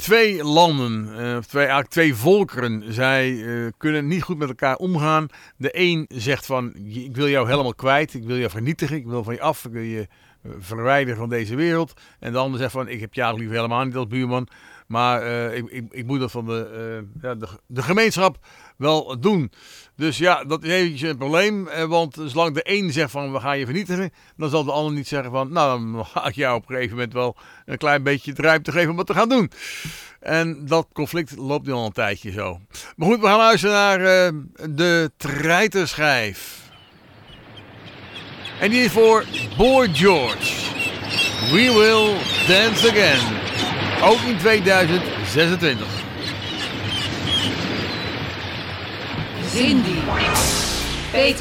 twee landen, eigenlijk twee volkeren, zij kunnen niet goed met elkaar omgaan. De een zegt van, ik wil jou helemaal kwijt, ik wil jou vernietigen, ik wil van je af, ik wil je verwijderen van deze wereld. En de ander zegt van, ik heb je eigenlijk liever helemaal niet als buurman, maar ik moet dat van de gemeenschap wel doen. Dus ja, dat is eventjes een probleem, want zolang de een zegt van, we gaan je vernietigen, dan zal de ander niet zeggen van, nou, dan ga ik jou op een gegeven moment wel een klein beetje de ruimte geven om wat te gaan doen. En dat conflict loopt nu al een tijdje zo. Maar goed, we gaan luisteren naar de treiterschijf. En die is voor Boy George. We Will Dance Again. Ook in 2026. Cindy, Peter.